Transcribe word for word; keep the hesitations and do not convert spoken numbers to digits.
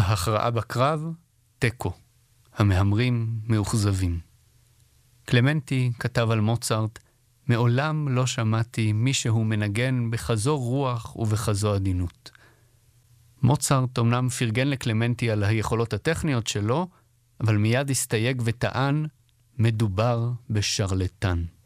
ההכרעה בקרב, טקו. המהמרים מאוכזבים. קלמנטי כתב על מוצרט, מעולם לא שמעתי מישהו מנגן בכזו רוח ובכזו עדינות. מוצרט אמנם פרגן לקלמנטי על היכולות הטכניות שלו, אבל מיד הסתייג וטען, מדובר בשרלטן.